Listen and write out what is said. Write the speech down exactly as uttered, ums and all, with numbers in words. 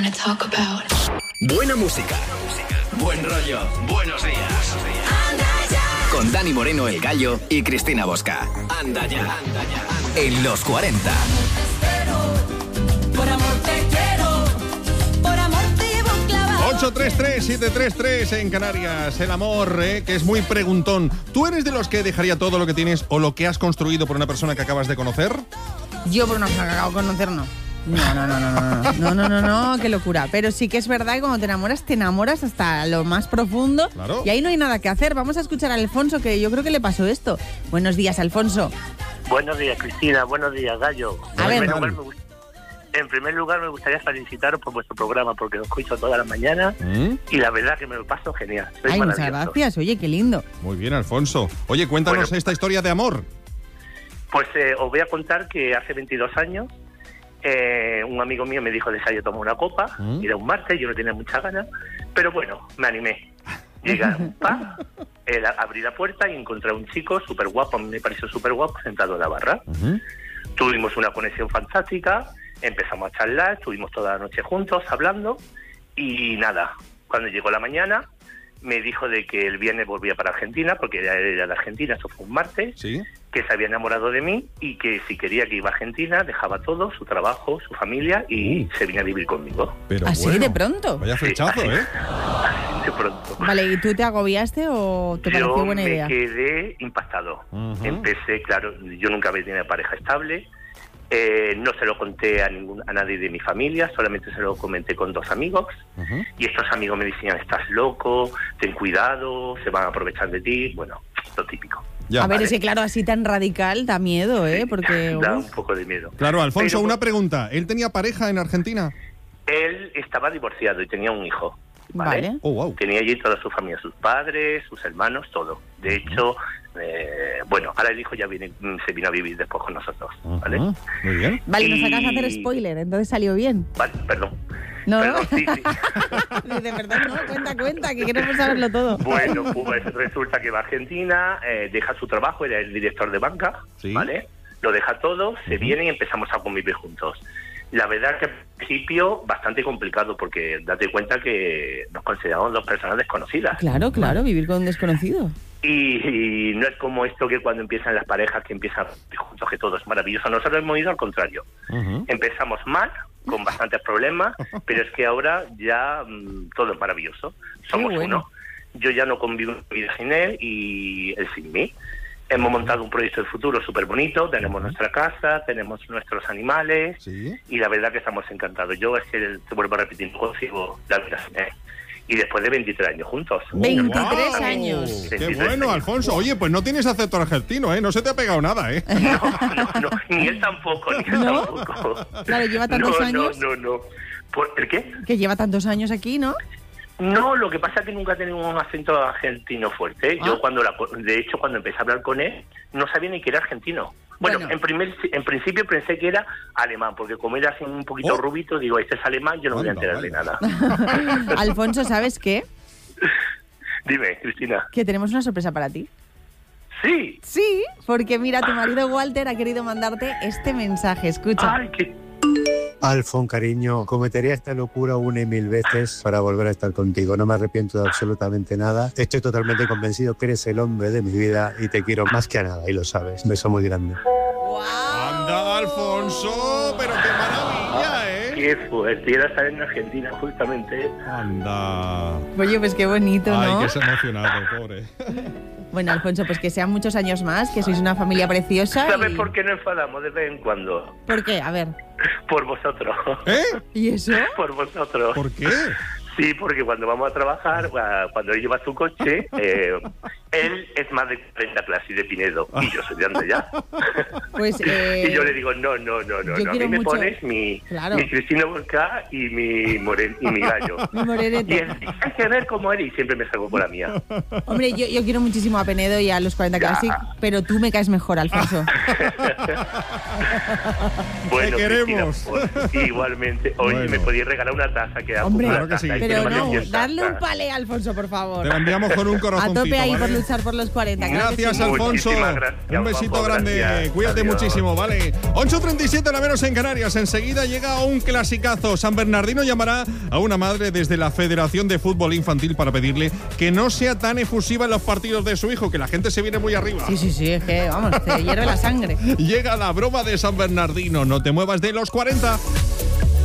Buena música, buen rollo, buenos días. Con Dani Moreno, El Gallo, y Cristina Bosca. Anda ya, anda ya. En los cuarenta. Por amor te quiero, por amor te llevo clavado. ocho tres tres siete tres tres en Canarias. El amor, ¿eh? Que es muy preguntón. ¿Tú eres de los que dejaría todo lo que tienes o lo que has construido por una persona que acabas de conocer? Yo por una persona que acabo de conocer, no. No, no, no, no, no, no, no, no, no, qué locura. Pero sí que es verdad que cuando te enamoras, te enamoras hasta lo más profundo. Claro. Y ahí no hay nada que hacer. Vamos a escuchar a Alfonso, que yo creo que le pasó esto. Buenos días, Alfonso. Buenos días, Cristina. Buenos días, Gallo. A ver. En primer lugar, me gust- en primer lugar, me gustaría felicitaros por vuestro programa, porque lo escucho todas las mañanas ¿Mm? y la verdad que me lo paso genial. Sois Ay, muchas maravillosos. gracias. Oye, qué lindo. Muy bien, Alfonso. Oye, cuéntanos Bueno. esta historia de amor. Pues eh, os voy a contar que hace veintidós años eh, un amigo mío me dijo de salir a tomar una copa. ¿Mm? Era un martes, yo no tenía muchas ganas, pero bueno, me animé. Llegué a un pub, eh, abrí la puerta y encontré a un chico súper guapo, a mí me pareció súper guapo, sentado en la barra. Uh-huh. Tuvimos una conexión fantástica, empezamos a charlar, estuvimos toda la noche juntos hablando y nada, cuando llegó la mañana me dijo de que el viernes volvía para Argentina, porque era era de Argentina, eso fue un martes, Sí. que se había enamorado de mí y que si quería que iba a Argentina dejaba todo, su trabajo, su familia y Uh. se vino a vivir conmigo. Pero ¿Así bueno, de pronto? Vaya flechazo, Sí, así. ¿eh? Así de pronto. Vale, ¿y tú te agobiaste o te pareció Yo buena me idea? quedé impactado. Ujú. Empecé, claro, yo nunca había tenido pareja estable. Eh, no se lo conté a ningún a nadie de mi familia, solamente se lo comenté con dos amigos. Uh-huh. Y estos amigos me decían, estás loco, ten cuidado, se van a aprovechar de ti. Bueno, lo típico. Ya. A ver, vale. es que claro, así tan radical da miedo, ¿eh? Porque... Da uf. un poco de miedo. Claro, Alfonso, Pero, una pregunta. ¿Él tenía pareja en Argentina? Él estaba divorciado y tenía un hijo. ¿vale? Vale. Oh, wow. Tenía allí toda su familia, sus padres, sus hermanos, todo. De hecho, eh, bueno, ahora el hijo ya viene, se vino a vivir después con nosotros, ¿vale? Ujú. Muy bien. Vale, nos Y- acabas de hacer spoiler, entonces salió bien. Vale, perdón. ¿No? Perdón, sí, sí. De verdad, no, cuenta, cuenta, que queremos saberlo todo. Bueno, pues resulta que va a Argentina, eh, deja su trabajo, era el director de banca, Sí. ¿vale? Lo deja todo, se Ujú. viene y empezamos a convivir juntos. La verdad que al principio bastante complicado porque date cuenta que nos consideramos dos personas desconocidas. Claro, claro, vivir con un desconocido. Y, y no es como esto que cuando empiezan las parejas que empiezan juntos que todo es maravilloso. Nosotros hemos ido al contrario. Ujú. Empezamos mal, con bastantes problemas, pero es que ahora ya mm, todo es maravilloso. Somos bueno. uno. Yo ya no convivo en mi vida sin él y él sin mí. Hemos montado un proyecto de futuro súper bonito, tenemos nuestra casa, tenemos nuestros animales Sí. y la verdad que estamos encantados. Yo es que te vuelvo a repetir, no consigo la vida sin él. Y después de veintitrés años juntos. veintitrés ¡Guau! años. ¡Qué veintitrés bueno, años. Alfonso! Oye, pues no tienes acento argentino, ¿eh? No se te ha pegado nada, ¿eh? No, no, no, ni él tampoco, ni él ¿No? tampoco. Claro, lleva tantos no, años. No, no, no. ¿Por ¿el qué? Que lleva tantos años aquí, ¿no? No, lo que pasa es que nunca he tenido un acento argentino fuerte. Ah. Yo cuando la, de hecho cuando empecé a hablar con él no sabía ni que era argentino. Bueno, Bueno. En, primer, en principio pensé que era alemán, porque como era así un poquito Oh. rubito, digo, este es alemán, yo no me voy a Anda, enterar de vaya. nada. Alfonso, ¿sabes qué? Dime, Cristina. Que tenemos una sorpresa para ti. Sí. Sí, porque mira, tu marido Walter ha querido mandarte este mensaje. Escucha. Ay, qué... Alfon, cariño, cometería esta locura una y mil veces para volver a estar contigo. No me arrepiento de absolutamente nada. Estoy totalmente convencido que eres el hombre de mi vida y te quiero más que a nada, y lo sabes. Un beso muy grande. ¡Anda, Alfonso! ¡Pero qué maravilla, eh! Qué fuerte. Era estar en Argentina, justamente. ¡Anda! Oye, pues qué bonito, ¿no? Ay, que se ha emocionado, pobre. Bueno, Alfonso, pues que sean muchos años más, que sois una familia preciosa. ¿Sabes y... por qué no enfadamos de vez en cuando? ¿Por qué? A ver. Por vosotros. ¿Eh? ¿Y eso? Por vosotros. ¿Por qué? Sí, porque cuando vamos a trabajar, cua- cuando él lleva su coche, eh, él es más de cuarenta clases de Pinedo y yo soy de Andella. Pues, eh, Y yo le digo, no, no, no, no, yo no. A quiero mí me mucho- pones mi, Claro. mi Cristina Volca y mi, moren, y mi gallo. Mi morenete. Y él, hay que ver cómo eres y siempre me salgo con la mía. Hombre, yo, yo quiero muchísimo a Penedo y a los cuarenta Ya. Classic, pero tú me caes mejor, Alfonso. Bueno, Te queremos. Cristina, pues, igualmente. Oye, Bueno. me podías regalar una taza que Hombre, una claro que taza sí. y Pero tiene no, varias darle un tazas. palé, Alfonso, por favor. Te la enviamos con un A corazoncito, tope ahí ¿vale? por luchar por los cuarenta. Claro Gracias, sí. Alfonso. Gracias, Un besito guapo, grande. gracias. Cuídate Adiós. muchísimo, ¿vale? ocho treinta y siete, la menos en Canarias. Enseguida llega un clasicazo. San Bernardino llamará a una madre desde la Federación de Fútbol Infantil para pedirle que no sea tan efusiva en los partidos de su hijo, que la gente se viene muy arriba. Sí, sí, sí, es que, vamos, te hierve la sangre. Llega la broma de San Bernardino. No te muevas de los cuarenta.